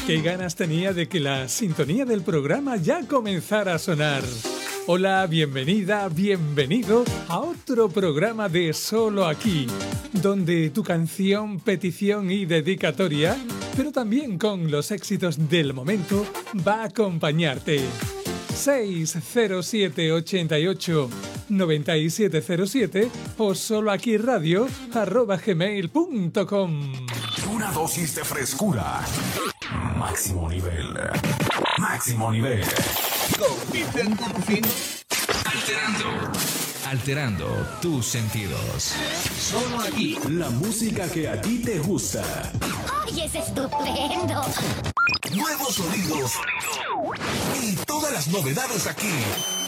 Qué ganas tenía de que la sintonía del programa ya comenzara a sonar. Hola, bienvenida, bienvenido a otro programa de Solo Aquí, donde tu canción, petición y dedicatoria, pero también con los éxitos del momento, va a acompañarte. 60788-9707 o soloaquiradio@gmail.com. Una dosis de frescura. Máximo nivel. Máximo nivel. Alterando tus sentidos. Solo aquí. La música que a ti te gusta. ¡Ay, es estupendo! Nuevos sonidos. Y todas las novedades aquí.